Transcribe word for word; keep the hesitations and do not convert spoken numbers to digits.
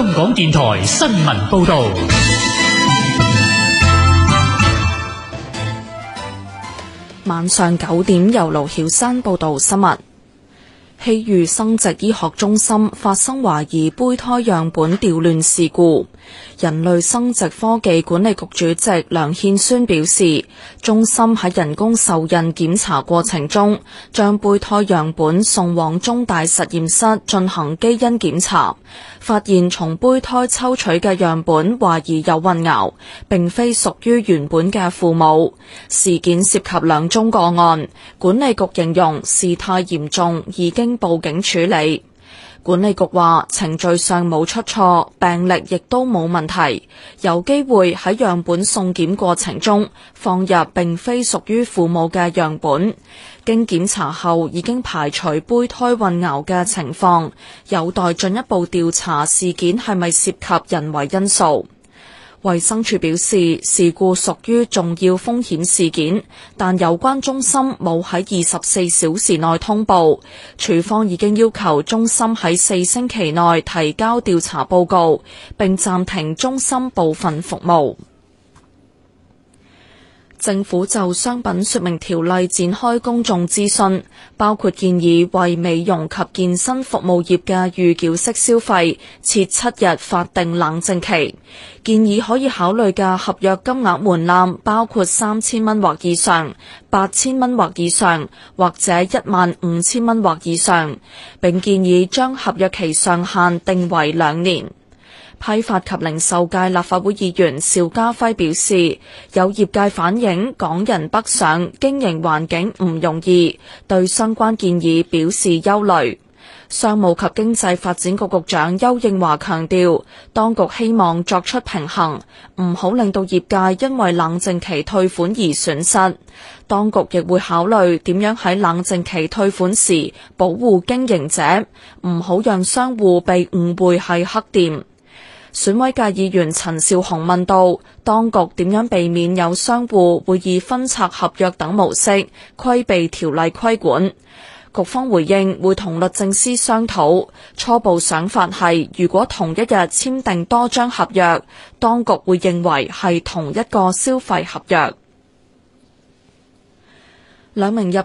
香港電台新聞報道。 晚上九點，由盧曉珊報道新聞。希裕生殖醫學中心發生懷疑胚胎樣本調亂事故。人類生殖科技管理局主席梁憲宣表示，中心喺人工受孕檢查過程中，將胚胎樣本送往中大實驗室進行基因檢查，發現從胚胎抽取嘅樣本懷疑有混淆，並非屬於原本嘅父母。事件涉及兩宗個案，管理局形容事態嚴重，已經報警處理。管理局話程序上冇出錯，病歷亦都冇問題，有機會喺樣本送檢過程中放入並非屬於父母嘅樣本，經檢查後已經排除胚胎混淆嘅情況，有待進一步調查事件係咪涉及人為因素。衛生署表示，事故屬於重要風險事件，但有關中心冇喺二十四小時內通報，署方已經要求中心喺四星期內提交調查報告，並暫停中心部分服務。政府就商品說明條例展開公眾諮詢，包括建議為美容及健身服務業嘅預繳式消費設七日法定冷靜期，建議可以考慮嘅合約金額門檻包括三千蚊或以上、八千蚊或以上，或者一萬五千蚊或以上，並建議將合約期上限定為兩年。批發及零售界立法會議員邵家輝表示，有業界反映港人北上經營環境唔容易，對相關建議表示憂慮。商務及經濟發展局局長邱應華強調，當局希望作出平衡，唔好令到業界因為冷靜期退款而損失。當局亦會考慮點樣喺冷靜期退款時保護經營者，唔好讓商戶被誤會係黑店。選委界議員陳紹雄問到，當局點樣避免有商戶會以分拆合約等模式規避條例規管？局方回應會同律政司商討，初步想法係如果同一日簽訂多張合約，當局會認為係同一個消費合約。兩名入